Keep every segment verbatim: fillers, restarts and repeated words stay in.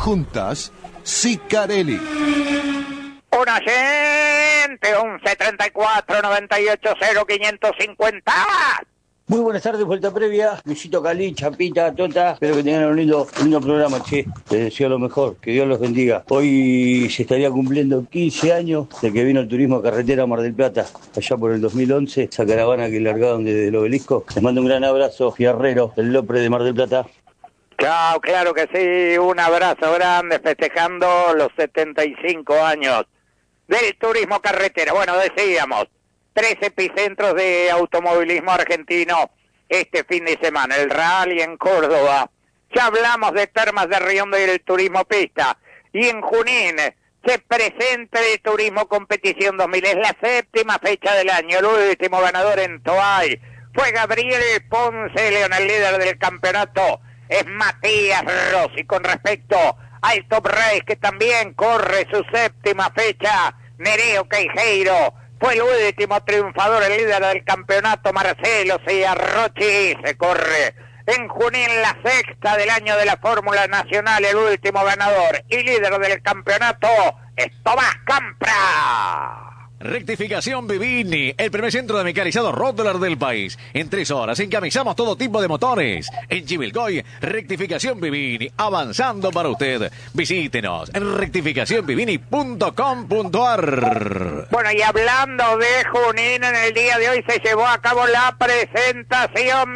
Juntas, Sicarelli. Un oyente, once treinta y cuatro noventa y ocho cero quinientos cincuenta. Muy buenas tardes, vuelta previa. Luisito Cali, Chapita, Tota. Espero que tengan un lindo, un lindo programa, che. Les deseo lo mejor, que Dios los bendiga. Hoy se estaría cumpliendo quince años de que vino el turismo carretera a Mar del Plata, allá por el dos mil once. Esa caravana que largaron desde el obelisco. Les mando un gran abrazo, Fierrero, del Lopre de Mar del Plata. Claro, claro que sí. Un abrazo grande festejando los setenta y cinco años del turismo carretera. Bueno, decíamos, tres epicentros de automovilismo argentino este fin de semana. El Rally en Córdoba. Ya hablamos de Termas de Rión del turismo pista. Y en Junín se presenta el turismo competición dos mil. Es la séptima fecha del año. El último ganador en Toay fue Gabriel Ponce León. El líder del campeonato es Matías Rossi. Con respecto al Top Race, que también corre su séptima fecha, Nereo Queijeiro fue el último triunfador. El líder del campeonato, Marcelo Ciarrochi, se corre en Junín la sexta del año de la Fórmula Nacional. El último ganador y líder del campeonato es Tomás Campra. Rectificación Vivini, el primer centro de mecanizado Rotterdam del país. En tres horas encamisamos todo tipo de motores. En Chivilcoy, Rectificación Vivini, avanzando para usted. Visítenos en rectificación vivini punto com punto a r. Bueno, y hablando de Junín, en el día de hoy se llevó a cabo la presentación,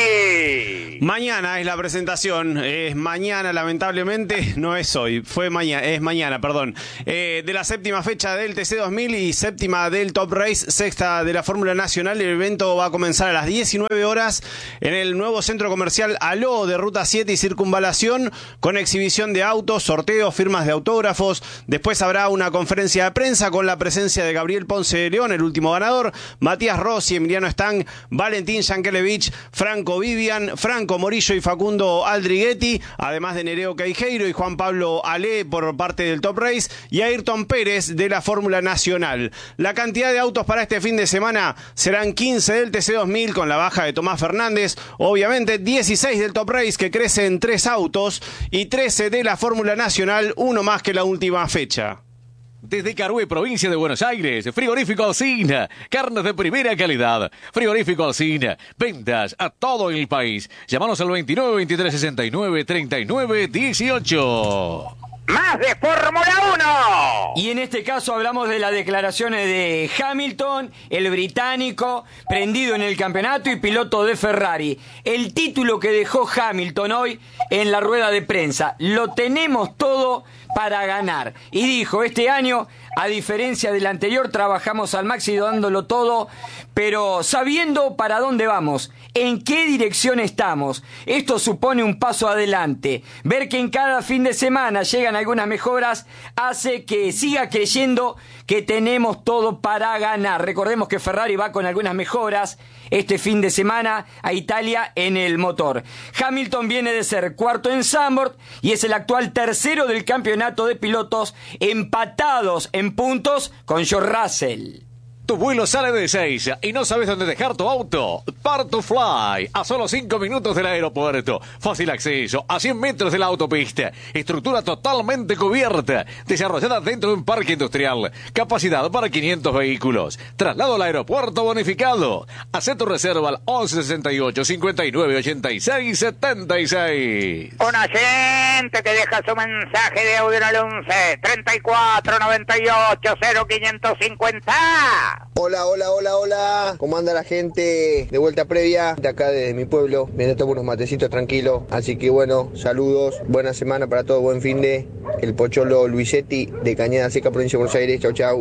Miki. Mañana es la presentación, es mañana, lamentablemente, no es hoy, fue mañana, es mañana, perdón. Eh, de la séptima fecha del T C dos mil y séptima del Top Race, sexta de la Fórmula Nacional. El evento va a comenzar a las diecinueve horas en el nuevo centro comercial Aló de Ruta siete y Circunvalación, con exhibición de autos, sorteos, firmas de autógrafos. Después habrá una conferencia de prensa con la presencia de Gabriel Ponce de León, el último ganador, Matías Rossi, Emiliano Stang, Valentín Yankelevich, Franco Vivian, Franco Morillo y Facundo Aldriguetti, además de Nereo Queijeiro y Juan Pablo Ale por parte del Top Race, y Ayrton Pérez de la Fórmula Nacional. La cantidad de autos para este fin de semana serán quince del T C dos mil con la baja de Tomás Fernández, obviamente dieciséis del Top Race, que crece en tres autos, y trece de la Fórmula Nacional, uno más que la última fecha. Desde Carué, provincia de Buenos Aires, Frigorífico Alsina, carnes de primera calidad. Frigorífico Alsina, ventas a todo el país. Llámanos al veintinueve, veintitrés, sesenta y nueve, treinta y nueve, dieciocho. Más de Fórmula uno. Y en este caso hablamos de las declaraciones de Hamilton, el británico, prendido en el campeonato y piloto de Ferrari. El título que dejó Hamilton hoy en la rueda de prensa: lo tenemos todo para ganar. Y dijo, este año, a diferencia del anterior, trabajamos al máximo dándolo todo, pero sabiendo para dónde vamos, en qué dirección estamos. Esto supone un paso adelante. Ver que en cada fin de semana llegan algunas mejoras hace que siga creyendo que tenemos todo para ganar. Recordemos que Ferrari va con algunas mejoras este fin de semana a Italia en el motor. Hamilton viene de ser cuarto en Zandvoort y es el actual tercero del campeonato de pilotos, empatados en puntos con George Russell. Tu vuelo sale de Ezeiza y no sabes dónde dejar tu auto. Part to Fly, a solo cinco minutos del aeropuerto. Fácil acceso, a cien metros de la autopista. Estructura totalmente cubierta, desarrollada dentro de un parque industrial. Capacidad para quinientos vehículos. Traslado al aeropuerto bonificado. Haz tu reserva al once sesenta y ocho, cincuenta y nueve, ochenta y seis, setenta y seis. Un oyente que deja su mensaje de audio en el once, treinta y cuatro, noventa y ocho, cero quinientos cincuenta. Hola, hola, hola, hola. ¿Cómo anda la gente? De vuelta previa, de acá desde mi pueblo. Me tomo unos matecitos tranquilos. Así que bueno, saludos. Buena semana para todos, buen fin de. El Pocholo Luisetti de Cañada Seca, provincia de Buenos Aires. Chau, chau.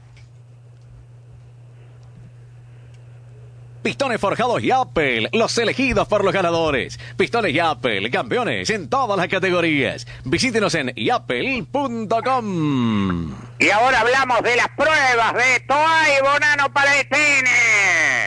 Pistones forjados Yapel, los elegidos por los ganadores. Pistones Yapel, campeones en todas las categorías. Visítenos en yapel punto com. Y ahora hablamos de las pruebas de Toay Bonano para el T N.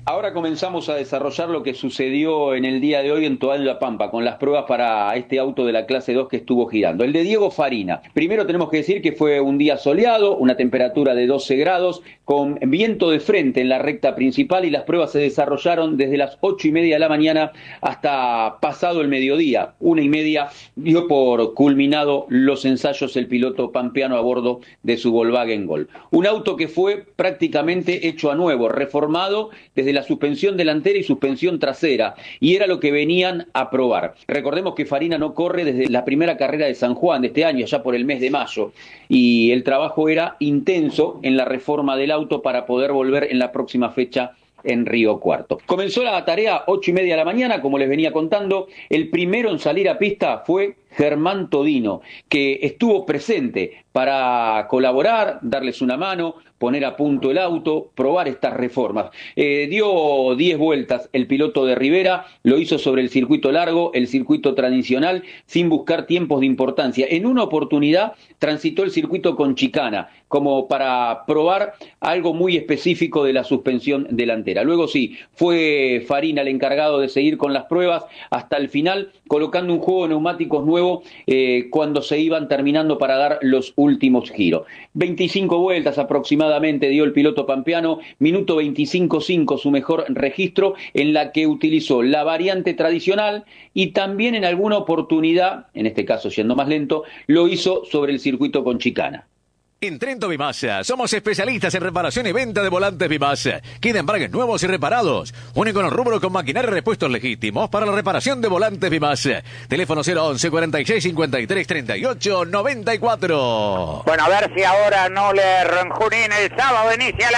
Ahora comenzamos a desarrollar lo que sucedió en el día de hoy en Toal La Pampa con las pruebas para este auto de la clase dos que estuvo girando. El de Diego Farina. Primero tenemos que decir que fue un día soleado, una temperatura de doce grados, con viento de frente en la recta principal y las pruebas se desarrollaron desde las ocho y media de la mañana hasta pasado el mediodía. Una y media dio por culminado los ensayos el piloto pampeano a bordo de su Volkswagen Gol. Un auto que fue prácticamente hecho a nuevo, reformado desde la suspensión delantera y suspensión trasera, y era lo que venían a probar. Recordemos que Farina no corre desde la primera carrera de San Juan de este año, ya por el mes de mayo, y el trabajo era intenso en la reforma del auto para poder volver en la próxima fecha en Río Cuarto. Comenzó la tarea ocho y media de la mañana, como les venía contando. El primero en salir a pista fue Germán Todino, que estuvo presente para colaborar, darles una mano, poner a punto el auto, probar estas reformas. Eh, dio diez vueltas el piloto de Rivera, lo hizo sobre el circuito largo, el circuito tradicional, sin buscar tiempos de importancia. En una oportunidad transitó el circuito con chicana, como para probar algo muy específico de la suspensión delantera. Luego sí, fue Farina el encargado de seguir con las pruebas hasta el final, colocando un juego de neumáticos nuevo eh, cuando se iban terminando para dar los últimos giros. veinticinco vueltas aproximadamente dio el piloto pampeano, minuto veinticinco cinco su mejor registro, en la que utilizó la variante tradicional y también en alguna oportunidad, en este caso siendo más lento, lo hizo sobre el circuito con chicana. En Trento Bimasa somos especialistas en reparación y venta de volantes Bimasa. Queda embragues nuevos y reparados. Único en el rubro con maquinaria y repuestos legítimos para la reparación de volantes Bimasa. Teléfono cero once cuarenta y seis cincuenta y tres treinta y ocho noventa y cuatro. Bueno, a ver si ahora no le renjunina. El sábado inicia la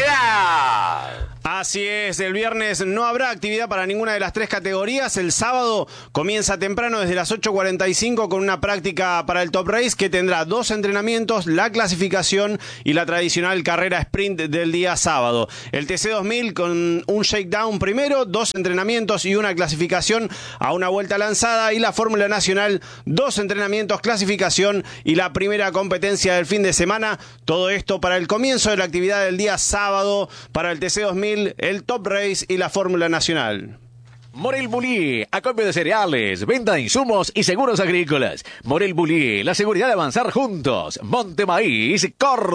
actividad. Así es, el viernes no habrá actividad para ninguna de las tres categorías. El sábado comienza temprano desde las ocho cuarenta y cinco con una práctica para el Top Race que tendrá dos entrenamientos, la clasificación y la tradicional carrera sprint del día sábado. El T C dos mil con un shakedown primero, dos entrenamientos y una clasificación a una vuelta lanzada, y la Fórmula Nacional, dos entrenamientos, clasificación y la primera competencia del fin de semana. Todo esto para el comienzo de la actividad del día sábado para el T C dos mil, el Top Race y la Fórmula Nacional. Morel Bullier, acopio de cereales, venta de insumos y seguros agrícolas. Morel Bullier, la seguridad de avanzar juntos. Monte Maíz,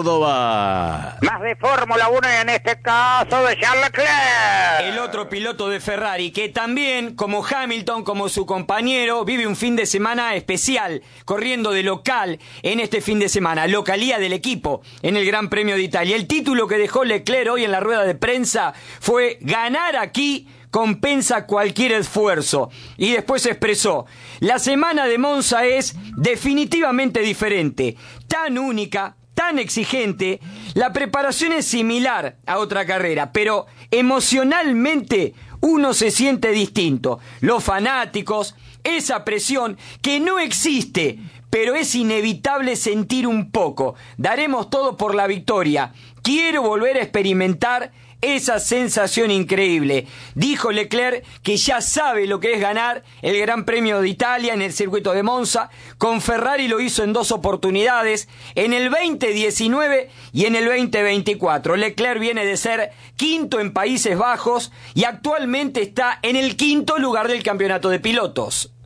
Córdoba. Más de Fórmula uno y en este caso de Charles Leclerc. El otro piloto de Ferrari que también, como Hamilton, como su compañero, vive un fin de semana especial, corriendo de local en este fin de semana, localía del equipo en el Gran Premio de Italia. El título que dejó Leclerc hoy en la rueda de prensa fue: ganar aquí compensa cualquier esfuerzo. Y después expresó: la semana de Monza es definitivamente diferente, tan única, tan exigente. La preparación es similar a otra carrera, pero emocionalmente uno se siente distinto. Los fanáticos, esa presión que no existe, pero es inevitable sentir un poco. Daremos todo por la victoria. Quiero volver a experimentar esa sensación increíble. Dijo Leclerc que ya sabe lo que es ganar el Gran Premio de Italia en el circuito de Monza. Con Ferrari lo hizo en dos oportunidades, en el veinte diecinueve y en el veinte veinticuatro. Leclerc viene de ser quinto en Países Bajos y actualmente está en el quinto lugar del campeonato de pilotos.